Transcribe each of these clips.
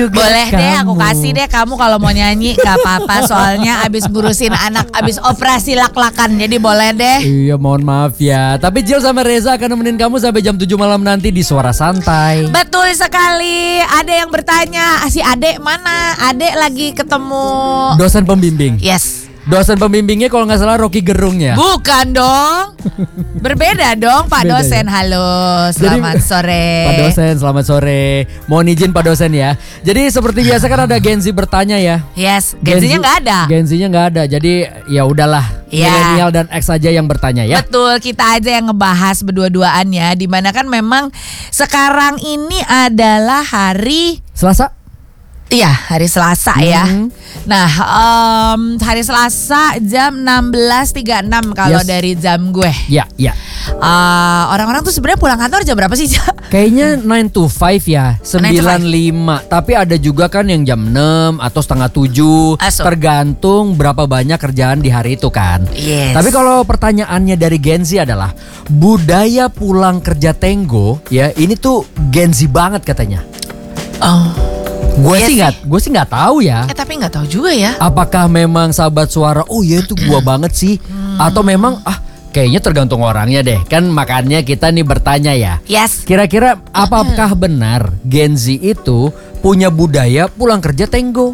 Boleh deh, aku kasih deh kamu kalau mau nyanyi, gak apa-apa. Soalnya abis ngurusin anak, abis operasi lak-lakan, jadi boleh deh. Iya, mohon maaf ya. Tapi Jill sama Reza akan nemenin kamu sampai jam 7 malam nanti di Suara Santai. Betul sekali. Ada yang bertanya, si Adek mana? Adek lagi ketemu Dosen pembimbing. Yes. Dosen pembimbingnya kalau nggak salah Rocky Gerung ya. Bukan dong. Berbeda dong Pak Beda dosen. ya? Halo, selamat sore. Pak dosen, selamat sore. Mohon izin Pak dosen ya. Jadi seperti biasa kan ada Gen Z bertanya ya. Yes, Gen Z-nya nggak ada. Gen Z-nya nggak ada. Jadi ya udahlah. Ya. Milenial dan X aja yang bertanya ya. Betul, kita aja yang ngebahas berdua-duaan ya. Dimana kan memang sekarang ini adalah hari Selasa? Iya, hari Selasa ya. Nah, hari Selasa jam 16.36 kalau Yes. dari jam gue. Ya, ya. Orang-orang tuh sebenarnya pulang kantor jam berapa sih? Kayaknya 9 to 5 ya, 9.5. Tapi ada juga kan yang jam 6 atau setengah 7. Asuk. Tergantung berapa banyak kerjaan di hari itu kan. Yes. Tapi kalau pertanyaannya dari Gen Z adalah budaya pulang kerja tenggo ya, ini tuh Gen Z banget katanya. Oh. Gue Iya sih nggak tahu ya. Tapi nggak tahu juga ya. Apakah memang sahabat suara? Oh iya itu gua banget sih. Atau memang kayaknya tergantung orangnya deh. Kan makanya kita nih bertanya ya. Yes. Kira-kira apakah benar Gen Z itu punya budaya pulang kerja tenggo?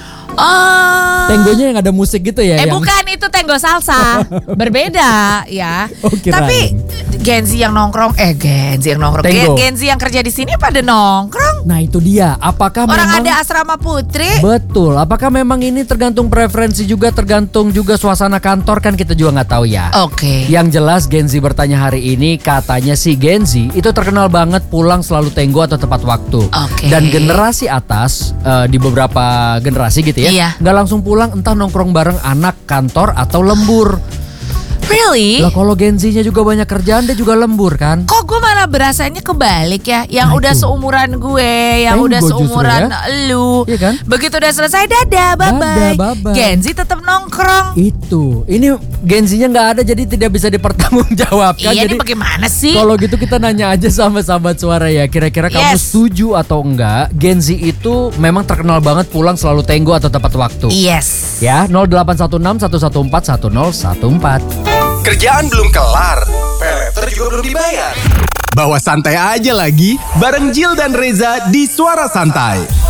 Oh. Tenggonya yang ada musik gitu ya? Bukan, itu tenggo salsa. Berbeda ya. Oh, kirain. Tapi Gen Z yang nongkrong, Tenggo. Gen Z yang kerja di sini pada nongkrong. Nah itu dia. Apakah Orang memang ada asrama putri. betul? Apakah memang ini tergantung preferensi juga, tergantung juga suasana kantor, kan kita juga nggak tahu ya. Oke. Yang jelas Gen Z bertanya hari ini, katanya si Gen Z itu terkenal banget pulang selalu tenggo atau tepat waktu. Oke. Dan generasi atas di beberapa generasi gitu ya, Iya. nggak langsung pulang, entah nongkrong bareng anak kantor atau lembur. Really? Lah kalau Gen Z-nya juga banyak kerjaan, dia juga lembur kan? Kok gue malah berasanya kebalik ya. Yang Nah, udah itu. seumuran gue, yang Tenggo udah justru seumuran ya. lu. Iya kan? Begitu udah selesai, dadah, bye-bye. bye-bye. Gen Z tetap nongkrong. Itu, ini Gen Z-nya nggak ada, jadi tidak bisa dipertanggungjawabkan. Iya, Jadi ini bagaimana sih? kalau gitu kita nanya aja sama sahabat suara ya. Kira-kira kamu Yes. setuju atau enggak Gen Z itu memang terkenal banget pulang selalu tenggo atau tepat waktu? Yes. Ya, 0816 114 1014. Kerjaan belum kelar, peleter juga belum dibayar. Bawa santai aja lagi, bareng Jill dan Reza di Suara Santai.